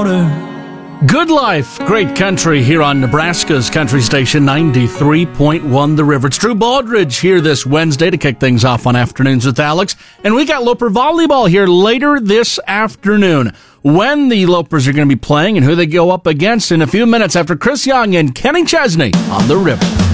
water. Good life, great country here on Nebraska's country station 93.1 The River. It's Drew Baldridge here this Wednesday to kick things off on Afternoons with Alex. And we got Loper Volleyball here later this afternoon. When the Lopers are going to be playing and who they go up against in a few minutes after Chris Young and Kenny Chesney on The River.